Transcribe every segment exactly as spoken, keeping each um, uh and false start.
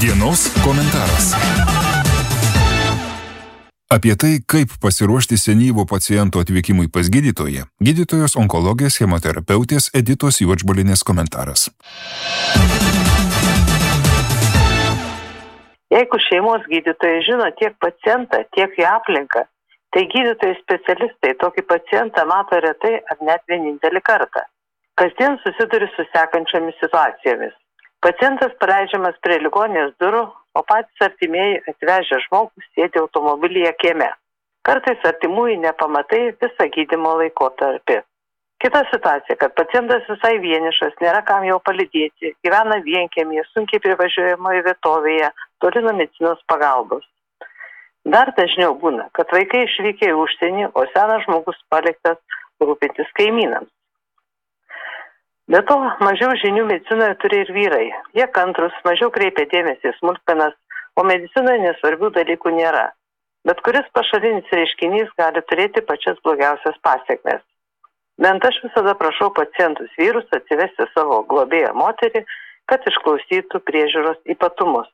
Dienos komentaras. Apie tai, kaip pasiruošti senyvo paciento atvykimui pas gydytoją, gydytojos onkologės chemoterapeutės Editos Juodžbalienės komentaras. Jeigu šeimos gydytojai žino tiek pacientą, tiek į aplinką, tai gydytojai specialistai tokį pacientą mato retai ar net vienintelį kartą. Kasdien susiduri su sekančiomis situacijomis. Pacientas paleidžiamas prie ligoninės durų, o patys artimieji atvežę žmogų sėdi automobilyje kieme. Kartais artimųjų nepamatai visą gydymo laikotarpį. Kita situacija, kad pacientas visai vienišas, nėra kam jau palydėti, gyvena vienkiemyje, sunkiai privažiuojamoje vietovėje, toli nuo medicinos pagalbos. Dar dažniau būna, kad vaikai išvykę į užsienį, o senas žmogus paliktas rūpintis kaimynams. Be to, mažiau žinių medicinoje turi ir vyrai. Jie kantrus, mažiau kreipia dėmesį į smulkmenas, o medicinoje nesvarbių dalykų nėra. Bet kuris pašalinis reiškinys gali turėti pačias blogiausias pasiekmes. Bent aš visada prašau pacientus vyrus atsivesti savo globėją moterį, kad išklausytų priežiūros ypatumus.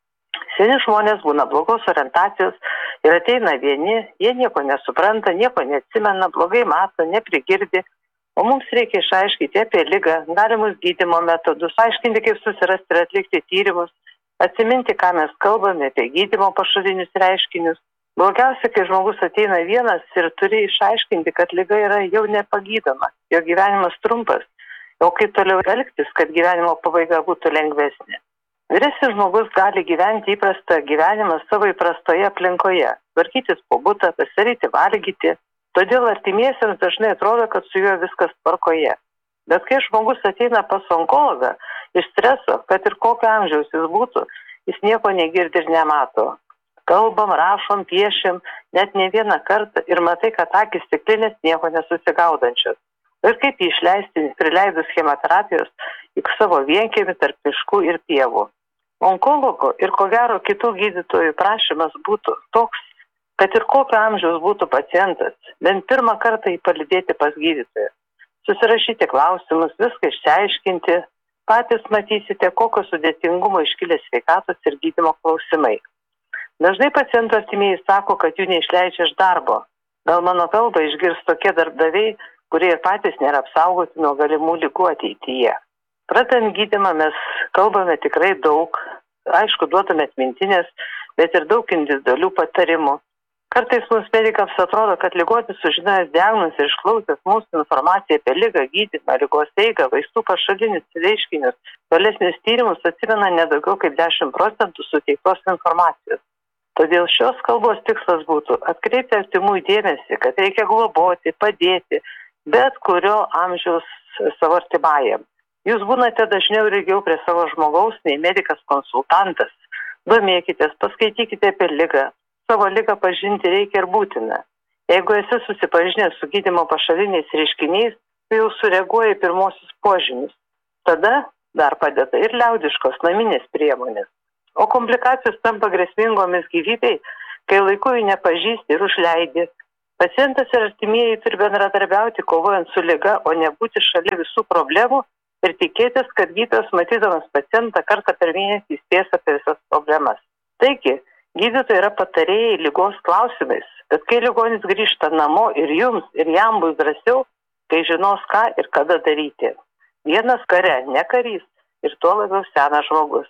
Seni žmonės būna blogos orientacijos ir ateina vieni, jie nieko nesupranta, nieko neatsimena, blogai mato, neprigirdi. O mums reikia išaiškinti apie ligą, galimus gydymo metodus, aiškinti, kaip susirasti ir atlikti tyrimus, atsiminti, ką mes kalbame apie gydymo pašalinius reiškinius. Blogiausia, kai žmogus ateina vienas ir turi išaiškinti, kad liga yra jau nepagydoma, jo gyvenimas trumpas, o kaip toliau elgtis, kad gyvenimo pabaiga būtų lengvesnė. Vyresnis žmogus gali gyventi įprastą gyvenimą savo įprastoje aplinkoje, tvarkytis po butą, pasiryti, valgyti. Todėl artimiesiems dažnai atrodo, kad su juo viskas tvarkoje. Bet kai žmogus ateina pas onkologą, iš streso, kad ir kokio amžiaus jis būtų, jis nieko negirdi ir nemato. Kalbam, rašom, piešim, net ne vieną kartą ir matai, kad akys stiklinės nieko nesusigaudančios. Ir kaip jį išleisti, prileidus chemoterapijos į savo vienkiemį tarp miškų ir pievų. Onkologo ir ko gero kitų gydytojų prašymas būtų toks, kad ir kokio amžiaus būtų pacientas, bent pirmą kartą jį palydėti pas gydytoją. Susirašyti klausimus, viską išsiaiškinti, patys matysite, kokio sudėtingumo iškilę sveikatos ir gydymo klausimai. Dažnai pacientų artimieji sako, kad jų neišleidžia iš darbo. Gal mano kalbą išgirs tokie darbdaviai, kurie ir patys nėra apsaugoti nuo galimų ligų ateityje. Pradedant gydymą mes kalbame tikrai daug, aišku, duodame atmintinės, bet ir daug individualių patarimų. Kartais mums medikams atrodo, kad ligonis sužinojęs diagnozę ir išklausęs mūsų informaciją apie ligą, gydymą, ligos eigą, vaistų pašalinius reiškinius, tolesnius tyrimus atsimena nedaugiau kaip dešimt procentų suteiktos informacijos. Todėl šios kalbos tikslas būtų atkreipti artimųjų dėmesį, kad reikia globoti, padėti bet kurio amžiaus savo artimajam. Jūs būnate dažniau ir ilgiau prie savo žmogaus nei medikas konsultantas. Domėkitės, paskaitykite apie ligą. Savo ligą pažinti reikia ir būtina. Jeigu esi susipažinęs su gydymo pašaliniais reiškiniais, tai jau sureaguoji pirmosius požymius. Tada dar padeda ir liaudiškos naminės priemonės. O komplikacijos tampa grėsmingomis gyvybei, kai laiku jų nepažįsti ir užleidi. Pacientas ir artimieji turi bendradarbiauti kovojant su liga, o nebūti šalia visų problemų ir tikėtis, kad gydytojas matydamas pacientą kartą per mėnesį įspės apie visas problemas. Taigi, gydytojai yra patarėjai ligos klausimais, bet kai ligonis grįžta namo ir jums, ir jam bus drąsiau, kai žinos ką ir kada daryti. Vienas kare, ne karys, ir tuo labiau senas žmogus.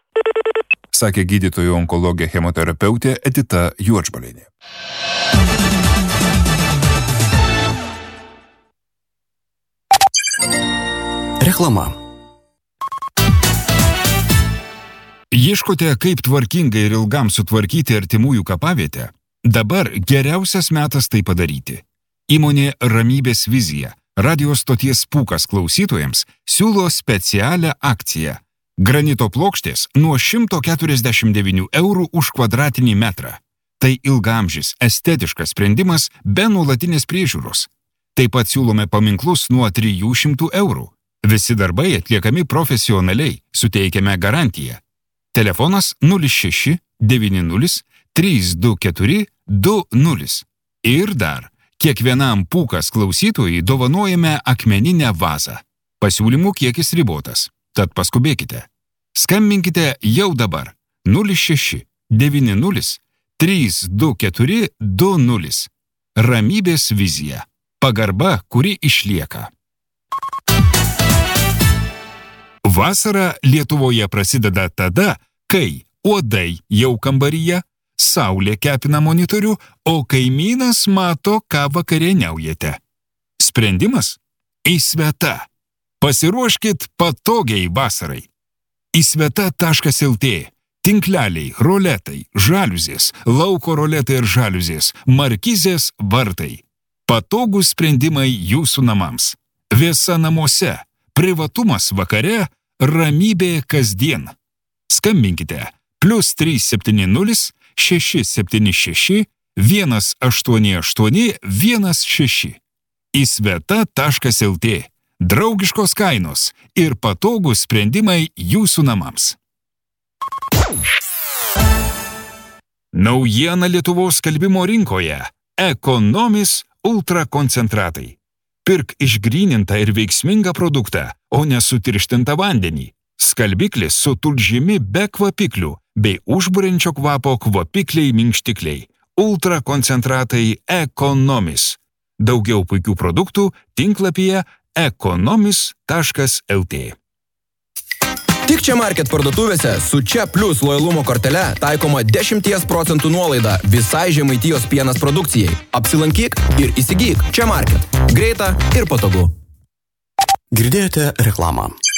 Sakė gydytojų onkologė chemoterapeutė Edita Juodžbalienė. Reklama. Ieškote, kaip tvarkingai ir ilgam sutvarkyti artimųjų kapavietę? Dabar geriausias metas tai padaryti. Įmonė Ramybės vizija, radio stoties Pūkas klausytojams, siūlo specialią akciją. Granito plokštės nuo šimto keturiasdešimt devynių eurų už kvadratinį metrą. Tai ilgaamžis, estetiškas sprendimas be nuolatinės priežiūros. Taip pat siūlome paminklus nuo trijų šimtų eurų. Visi darbai atliekami profesionaliai, suteikiame garantiją. Telefonas nulis šeši devyni nulis trys du keturi du nulis. Ir dar, kiekvienam Pūkas klausytojui dovanojame akmeninę vazą. Pasiūlymų kiekis ribotas, tad paskubėkite. Skambinkite jau dabar nulis šeši devyni nulis trys du keturi du nulis. Ramybės vizija. Pagarba, kuri išlieka. Vasara Lietuvoje prasideda tada, kai uodai jau kambaryje, saulė kepina monitorių, o kaimynas mato, ką vakarieniaujate. Sprendimas? Įsveta. Pasiruoškit patogiai vasarai. įsveta taškas el tė. Tinkleliai, roletai, žaliuzės, lauko roletai ir žaliuzės, markizės, vartai. Patogūs sprendimai jūsų namams. Vėsa namuose, privatumas vakare, ramybė kasdien. Skambinkite plius trys septyni nulis šeši septyni šeši vienas aštuoni aštuoni vienas šeši. įsveta taškas el tė. Draugiškos kainos ir patogūs sprendimai jūsų namams. Naujiena Lietuvos skalbimo rinkoje. Ekonomis ultrakoncentratai. Pirk išgrynintą ir veiksmingą produktą, o ne sutirštintą vandenį. Skalbiklis su tulžimi be kvapiklių bei užburiančio kvapo kvapikliai minkštikliai. Ultrakoncentratai Ekonomis. Daugiau puikių produktų tinklapyje ekonomis taškas el tė. Tik Čia Market parduotuvėse su Čia Plus lojalumo kortele taikoma dešimties procentų nuolaida visai Žemaitijos pienas produkcijai. Apsilankyk ir įsigyk Čia Market. Greita ir patogu. Girdėjote reklamą.